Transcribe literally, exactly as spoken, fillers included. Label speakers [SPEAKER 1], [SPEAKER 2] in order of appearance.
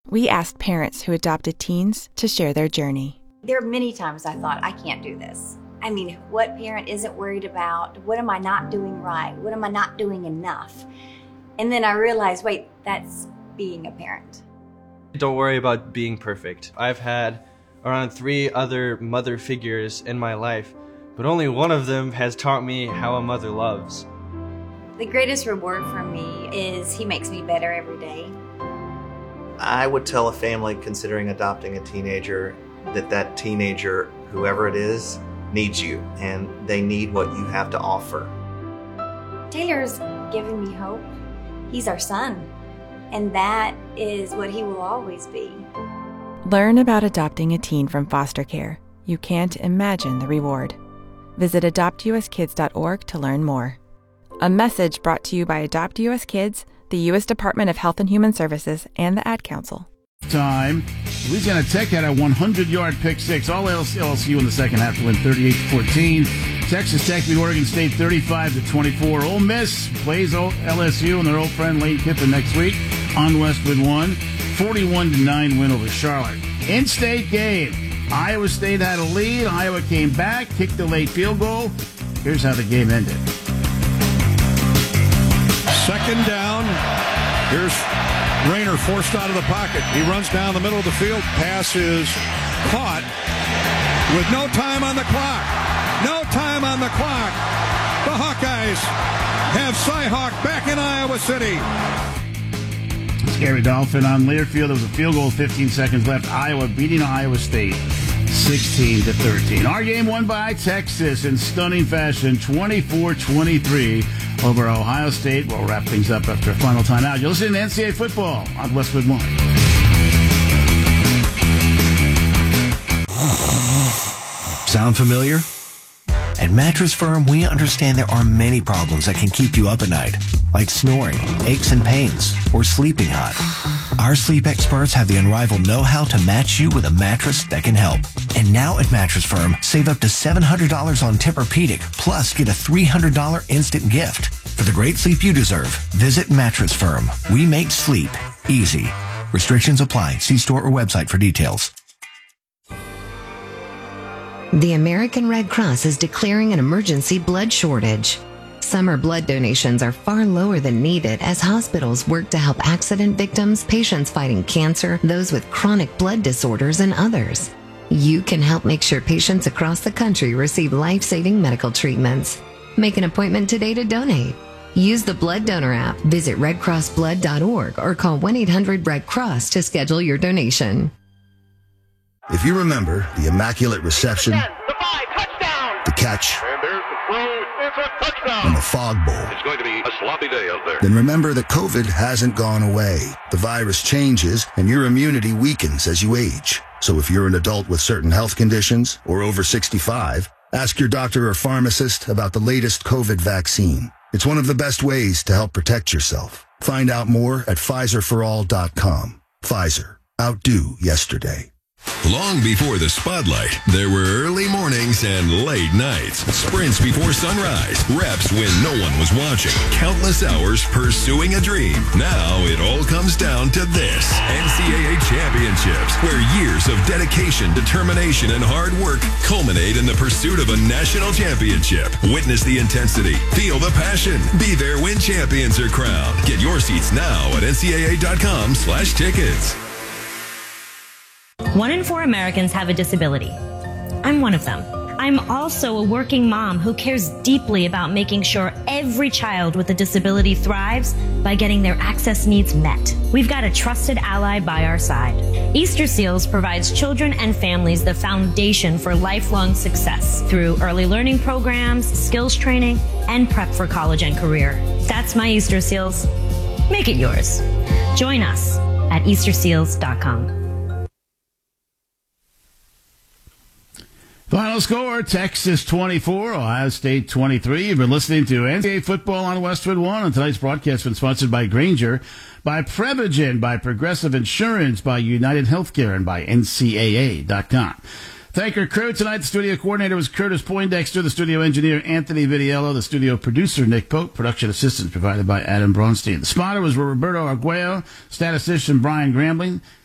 [SPEAKER 1] We asked parents who adopted teens to share their journey.
[SPEAKER 2] There are many times I thought, I can't do this. I mean, what parent isn't worried about? What am I not doing right? What am I not doing enough? And then I realized, wait, that's being a parent.
[SPEAKER 3] Don't worry about being perfect. I've had around three other mother figures in my life, but only one of them has taught me how a mother loves.
[SPEAKER 2] The greatest reward for me is he makes me better every day.
[SPEAKER 4] I would tell a family considering adopting a teenager that that teenager, whoever it is, needs you, and they need what you have to offer.
[SPEAKER 2] Taylor's given me hope. He's our son, and that is what he will always be.
[SPEAKER 1] Learn about adopting a teen from foster care. You can't imagine the reward. Visit adopt u s kids dot org to learn more. A message brought to you by Adopt U S Kids, the U S Department of Health and Human Services, and the Ad Council.
[SPEAKER 5] Time. Louisiana Tech had a hundred-yard pick six. All L S U in the second half to win thirty-eight to fourteen. Texas Tech beat Oregon State thirty-five to twenty-four. Ole Miss plays L S U and their old friend Lane Kiffin next week on Westwood One. forty-one to nine win over Charlotte. In-state game. Iowa State had a lead. Iowa came back, kicked a late field goal. Here's how the game ended.
[SPEAKER 6] Second down. Here's Rayner forced out of the pocket. He runs down the middle of the field. Pass is caught with no time on the clock. No time on the clock. The Hawkeyes have Cyhawk back in Iowa City.
[SPEAKER 5] Gary Dolphin on Learfield. There was a field goal, fifteen seconds left. Iowa beating Iowa State sixteen to thirteen. Our game won by Texas in stunning fashion, twenty-four twenty-three over Ohio State. We'll wrap things up after a final timeout. You're listening to N C double A Football on Westwood One.
[SPEAKER 7] Sound familiar? At Mattress Firm, we understand there are many problems that can keep you up at night, like snoring, aches and pains, or sleeping hot. Our sleep experts have the unrivaled know-how to match you with a mattress that can help. And now at Mattress Firm, save up to seven hundred dollars on Tempur-Pedic, plus get a three hundred dollars instant gift. For the great sleep you deserve, visit Mattress Firm. We make sleep easy. Restrictions apply. See store or website for details.
[SPEAKER 8] The American Red Cross is declaring an emergency blood shortage. Summer blood donations are far lower than needed as hospitals work to help accident victims, patients fighting cancer, those with chronic blood disorders, and others. You can help make sure patients across the country receive life-saving medical treatments. Make an appointment today to donate. Use the Blood Donor app, visit red cross blood dot org, or call one eight hundred red cross to schedule your donation.
[SPEAKER 9] If you remember the immaculate reception,
[SPEAKER 10] the five, touchdown,
[SPEAKER 9] the catch,
[SPEAKER 10] and there's the throw, it's a touchdown,
[SPEAKER 9] and the fog bowl,
[SPEAKER 10] it's going to be a sloppy day out there.
[SPEAKER 9] Then remember that COVID hasn't gone away. The virus changes, and your immunity weakens as you age. So if you're an adult with certain health conditions or over sixty-five, ask your doctor or pharmacist about the latest COVID vaccine. It's one of the best ways to help protect yourself. Find out more at Pfizer for all dot com. Pfizer. Outdo yesterday.
[SPEAKER 11] Long before the spotlight, there were early mornings and late nights. Sprints before sunrise. Reps when no one was watching. Countless hours pursuing a dream. Now it all comes down to this. N C double A Championships, where years of dedication, determination, and hard work culminate in the pursuit of a national championship. Witness the intensity. Feel the passion. Be there when champions are crowned. Get your seats now at N C double A dot com slash tickets.
[SPEAKER 12] One in four Americans have a disability. I'm one of them. I'm also a working mom who cares deeply about making sure every child with a disability thrives by getting their access needs met. We've got a trusted ally by our side. Easter Seals provides children and families the foundation for lifelong success through early learning programs, skills training, and prep for college and career. That's my Easter Seals. Make it yours. Join us at easter seals dot com.
[SPEAKER 5] Final score, Texas twenty-four, Ohio State twenty-three. You've been listening to N C double A Football on Westwood One, and tonight's broadcast has been sponsored by Grainger, by Prevagen, by Progressive Insurance, by United Healthcare, and by N C double A dot com. Thank our crew tonight. The studio coordinator was Curtis Poindexter, the studio engineer Anthony Vidiello, the studio producer Nick Pope, production assistance provided by Adam Bronstein. The spotter was Roberto Arguello, statistician Brian Grambling.